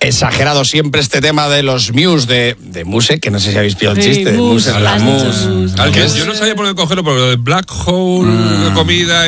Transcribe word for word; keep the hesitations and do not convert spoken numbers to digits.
exagerado siempre este tema de los Muse, de, de Muse, que no sé si habéis pillado el Sí, chiste, de Muse, Muse, la has Muse. dicho Muse. Al que yo no sabía por qué cogerlo, pero lo de Black Hole, Mm. comida